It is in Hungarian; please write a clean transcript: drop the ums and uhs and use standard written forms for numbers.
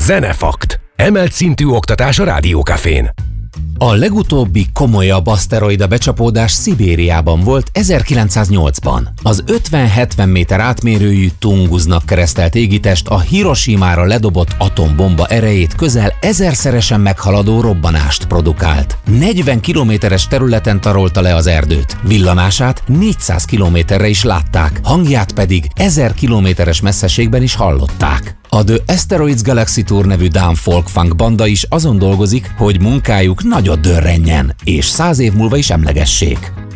Zenefakt. Emelt szintű oktatás a Rádiókafén. A legutóbbi komolyabb aszteroida becsapódás Szibériában volt 1908-ban. Az 50-70 méter átmérőjű Tunguznak keresztelt égitest a Hiroshimára ledobott atombomba erejét közel 1000-szeresen meghaladó robbanást produkált. 40 kilométeres területen tarolta le az erdőt. Villanását 400 kilométerre is látták, hangját pedig 1000 kilométeres messzeségben is hallották. A The Asteroids Galaxy Tour nevű dán folk-funk banda is azon dolgozik, hogy munkájuk nagyot dörrenjen, és 100 év múlva is emlegessék.